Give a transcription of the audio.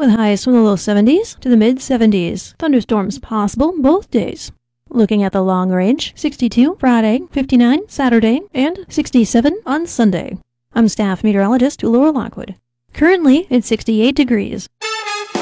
with highs from the low 70s to the mid 70s. Thunderstorms possible both days. Looking at the long range, 62 Friday, 59 Saturday, and 67 on Sunday. I'm staff meteorologist Laura Lockwood. Currently, it's 68 degrees.